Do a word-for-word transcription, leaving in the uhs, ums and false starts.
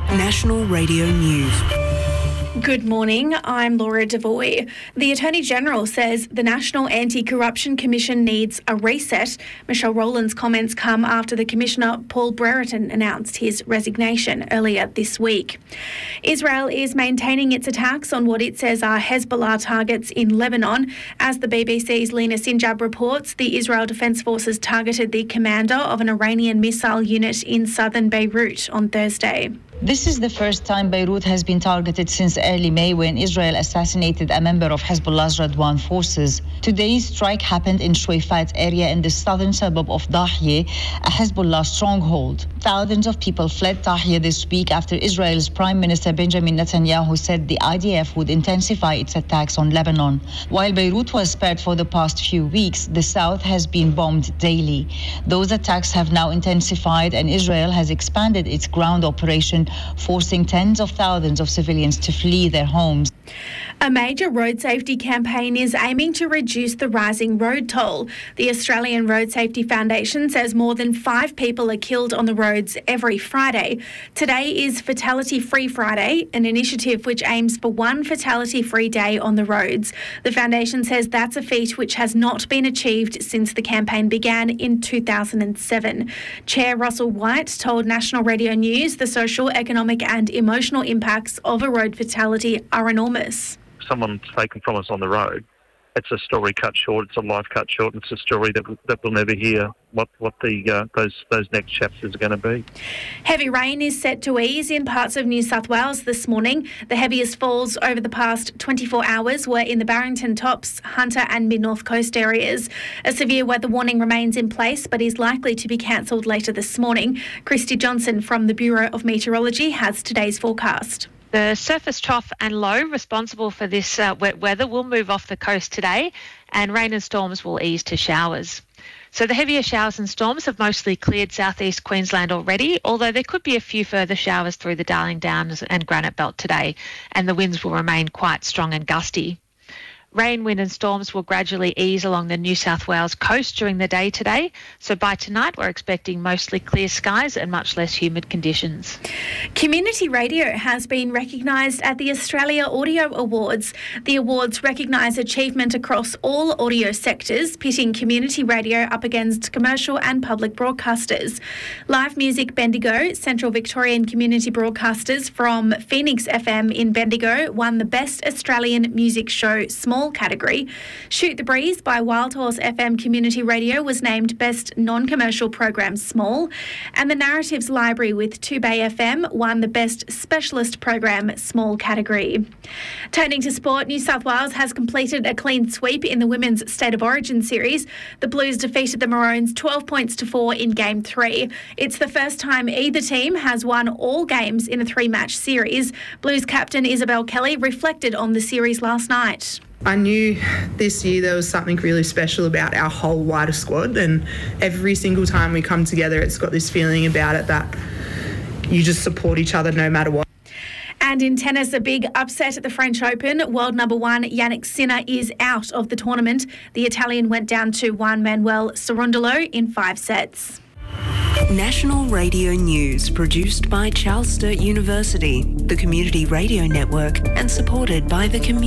National Radio News. Good morning, I'm Laura Devoy. The Attorney-General says the National Anti-Corruption Commission needs a reset. Michelle Rowland's comments come after the Commissioner Paul Brereton announced his resignation earlier this week. Israel is maintaining its attacks on what it says are Hezbollah targets in Lebanon. As the B B C's Lena Sinjab reports, the Israel Defence Forces targeted the commander of an Iranian missile unit in southern Beirut on Thursday. This is the first time Beirut has been targeted since early May, when Israel assassinated a member of Hezbollah's Radwan forces. Today's strike happened in Shuwaifat area in the southern suburb of Dahieh, a Hezbollah stronghold. Thousands of people fled Dahieh this week after Israel's Prime Minister Benjamin Netanyahu said the I D F would intensify its attacks on Lebanon. While Beirut was spared for the past few weeks, the south has been bombed daily. Those attacks have now intensified, and Israel has expanded its ground operation, forcing tens of thousands of civilians to flee their homes. A major road safety campaign is aiming to reduce the rising road toll. The Australian Road Safety Foundation says more than five people are killed on the roads every Friday. Today is Fatality Free Friday, an initiative which aims for one fatality-free day on the roads. The foundation says that's a feat which has not been achieved since the campaign began in two thousand seven. Chair Russell White told National Radio News the social, economic and emotional impacts of a road fatality are enormous. Someone's taken from us on the road. It's a story cut short. It's a life cut short. It's a story that that we'll never hear what what the uh, those those next chapters are going to be. Heavy rain is set to ease in parts of New South Wales this morning. The heaviest falls over the past twenty-four hours were in the Barrington Tops, Hunter and Mid-North Coast areas. A severe weather warning remains in place but is likely to be cancelled later this morning. Christy Johnson from the Bureau of Meteorology has today's forecast. The surface trough and low responsible for this uh, wet weather will move off the coast today, and rain and storms will ease to showers. So the heavier showers and storms have mostly cleared southeast Queensland already, although there could be a few further showers through the Darling Downs and Granite Belt today, and the winds will remain quite strong and gusty. Rain, wind and storms will gradually ease along the New South Wales coast during the day today. So by tonight, we're expecting mostly clear skies and much less humid conditions. Community radio has been recognised at the Australia Audio Awards. The awards recognise achievement across all audio sectors, pitting community radio up against commercial and public broadcasters. Live Music Bendigo, Central Victorian community broadcasters from Phoenix F M in Bendigo, won the Best Australian Music Show Small category. Shoot the Breeze by Wild Horse F M Community Radio was named Best Non-Commercial Program Small, and the Narratives Library with two Bay F M won the Best Specialist Program Small category. Turning to sport, New South Wales has completed a clean sweep in the Women's State of Origin series. The Blues defeated the Maroons twelve points to four in Game three. It's the first time either team has won all games in a three-match series. Blues captain Isabel Kelly reflected on the series last night. I knew this year there was something really special about our whole wider squad, and every single time we come together it's got this feeling about it that you just support each other no matter what. And in tennis, a big upset at the French Open. World number one Yannick Sinner is out of the tournament. The Italian went down to Juan Manuel Cerundolo in five sets. National Radio News, produced by Charles Sturt University, the Community Radio Network, and supported by the community.